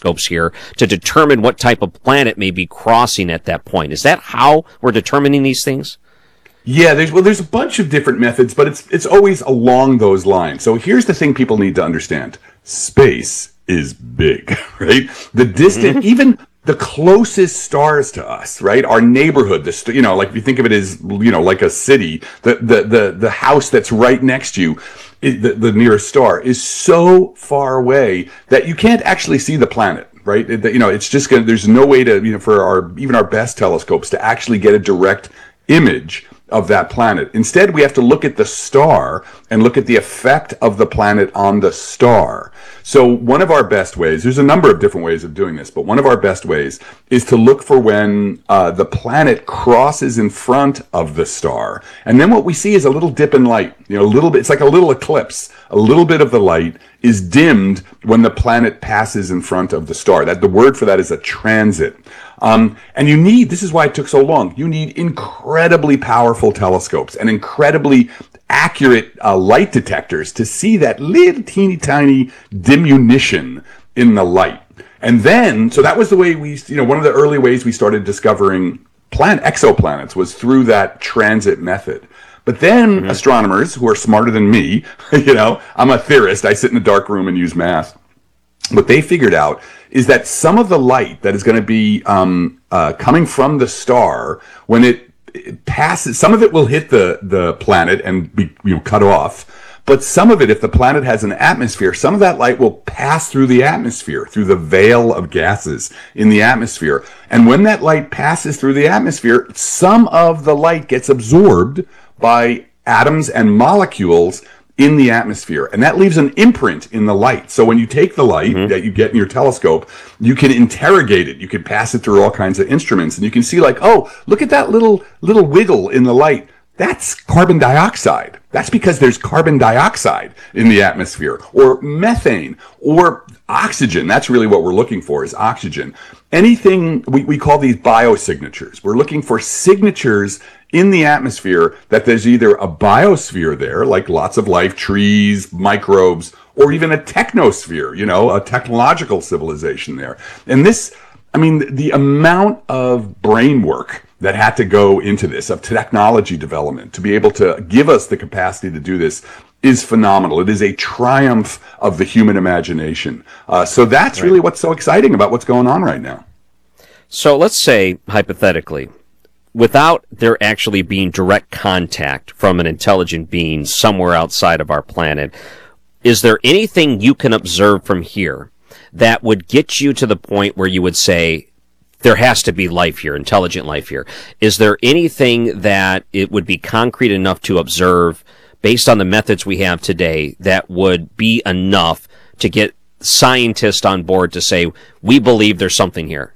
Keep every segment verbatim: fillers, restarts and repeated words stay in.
telescopes here to determine what type of planet may be crossing at that point. Is that how we're determining these things? Yeah, there's well, there's a bunch of different methods, but it's it's always along those lines. So here's the thing people need to understand: space is big, right? The distant, mm-hmm. even the closest stars to us, right? Our neighborhood, the you know, like if you think of it as you know, like a city, the the the the house that's right next to you, it, the the nearest star is so far away that you can't actually see the planet. Right, it, you know, it's just gonna. There's no way to, you know, for our even our best telescopes to actually get a direct image of that planet. Instead, we have to look at the star and look at the effect of the planet on the star. So one of our best ways, there's a number of different ways of doing this, but one of our best ways is to look for when uh, the planet crosses in front of the star. And then what we see is a little dip in light, you know, a little bit, it's like a little eclipse. A little bit of the light is dimmed when the planet passes in front of the star. That the word for that is a transit. Um, and you need, this is why it took so long, you need incredibly powerful telescopes and incredibly accurate uh, light detectors to see that little teeny tiny diminution in the light. And then, so that was the way we, you know, one of the early ways we started discovering planet, exoplanets was through that transit method. But then mm-hmm. astronomers who are smarter than me, you know, I'm a theorist, I sit in a dark room and use math. What they figured out is that some of the light that is going to be um, uh, coming from the star, when it, it passes, some of it will hit the, the planet and be you know, cut off. But some of it, if the planet has an atmosphere, some of that light will pass through the atmosphere, through the veil of gases in the atmosphere. And when that light passes through the atmosphere, some of the light gets absorbed by atoms and molecules in the atmosphere. And that leaves an imprint in the light. So when you take the light mm-hmm. that you get in your telescope, you can interrogate it. You can pass it through all kinds of instruments. And you can see like, oh, look at that little little wiggle in the light. That's carbon dioxide. That's because there's carbon dioxide in the atmosphere, or methane, or oxygen. That's really what we're looking for, is oxygen. Anything, we, we call these biosignatures. We're looking for signatures in the atmosphere that there's either a biosphere there, like lots of life, trees, microbes, or even a technosphere, you know, a technological civilization there. And this, I mean, the amount of brain work that had to go into this, of technology development, to be able to give us the capacity to do this, is phenomenal. It is a triumph of the human imagination. Uh, so that's right. really what's so exciting about what's going on right now. So let's say, hypothetically, without there actually being direct contact from an intelligent being somewhere outside of our planet, is there anything you can observe from here that would get you to the point where you would say, there has to be life here, intelligent life here? Is there anything that it would be concrete enough to observe based on the methods we have today that would be enough to get scientists on board to say, we believe there's something here?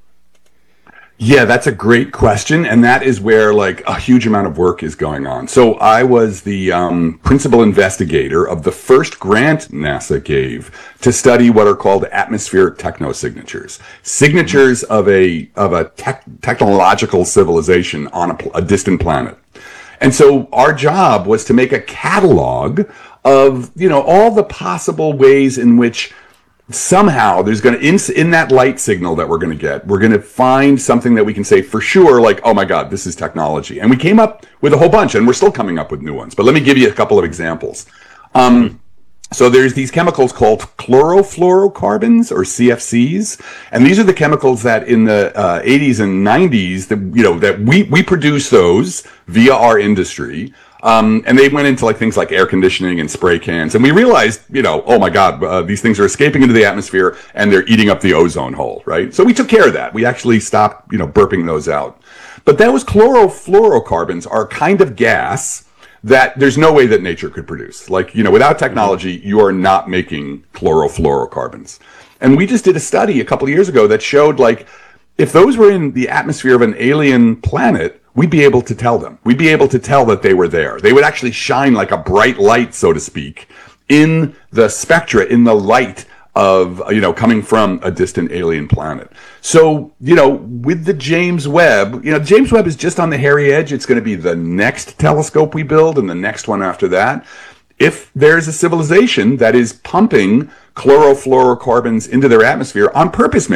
Yeah, that's a great question, and that is where like a huge amount of work is going on. So I was the um, principal investigator of the first grant NASA gave to study what are called atmospheric technosignatures, signatures of a of a tech, technological civilization on a, a distant planet. And so our job was to make a catalog of, you know, all the possible ways in which somehow there's going to, in, in that light signal that we're going to get, we're going to find something that we can say for sure, like, oh my God, this is technology. And we came up with a whole bunch, and we're still coming up with new ones. But let me give you a couple of examples. Um, so there's these chemicals called chlorofluorocarbons, or C F Cs. And these are the chemicals that in the uh, eighties and nineties, that, you know, that we, we produce those via our industry. Um, and they went into like things like air conditioning and spray cans. And we realized, you know, oh my God, uh, these things are escaping into the atmosphere and they're eating up the ozone hole, right? So we took care of that. We actually stopped, you know, burping those out. But those chlorofluorocarbons are a kind of gas that there's no way that nature could produce. Like, you know, without technology, you are not making chlorofluorocarbons. And we just did a study a couple of years ago that showed like, if those were in the atmosphere of an alien planet, we'd be able to tell them. We'd be able to tell that they were there. They would actually shine like a bright light, so to speak, in the spectra, in the light of, you know, coming from a distant alien planet. So, you know, with the James Webb, you know, James Webb is just on the hairy edge. It's going to be the next telescope we build and the next one after that. If there's a civilization that is pumping chlorofluorocarbons into their atmosphere on purpose,